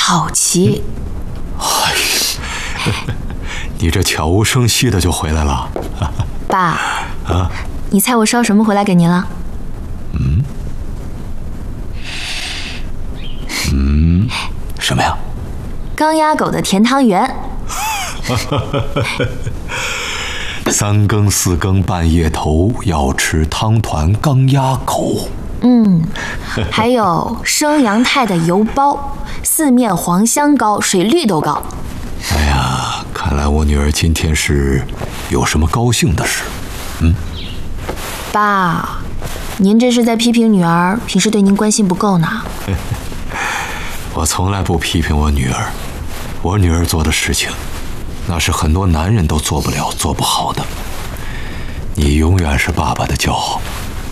好奇。 你这悄无声息的就回来了。 爸，你猜我捎什么回来给您了？ 什么呀？ 刚鸭狗的甜汤圆。 3更4更半夜头要吃汤团刚鸭狗。 还有生羊太的油包，四面黄香糕，水绿豆糕。 哎呀，看来我女儿今天是有什么高兴的事。 爸，您这是在批评女儿平时对您关心不够呢。 我从来不批评我女儿，我女儿做的事情，那是很多男人都做不了、做不好的。你永远是爸爸的骄傲。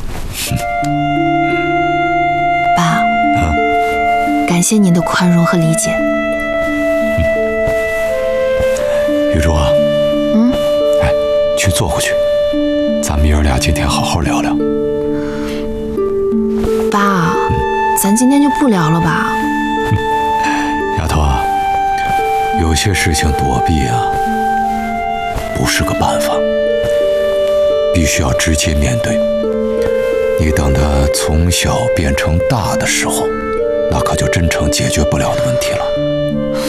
爸，感谢您的宽容和理解。 玉珠啊，去坐回去，咱们爷儿俩今天好好聊聊。 爸，咱今天就不聊了吧？ 丫头啊，有些事情躲避啊，不是个办法，必须要直接面对。你等他从小变成大的时候，那可就真成解决不了的问题了。